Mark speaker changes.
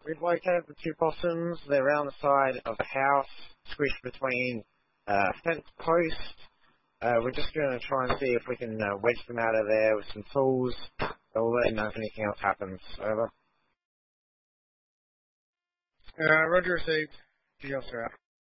Speaker 1: We've located the two possums. They're around the side of the house, squished between fence posts. We're just going to try and see if we can wedge them out of there with some tools. We'll let you know if anything else happens. Over.
Speaker 2: Roger received. GL, sir.